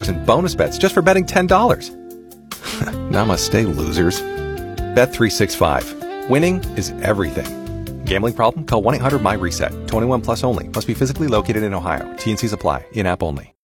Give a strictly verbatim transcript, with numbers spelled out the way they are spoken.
in bonus bets just for betting ten dollars. Namaste, losers. Bet three sixty-five. Winning is everything. Gambling problem? Call one eight hundred my reset. twenty-one plus only. Must be physically located in Ohio. T and C's apply. In-app only.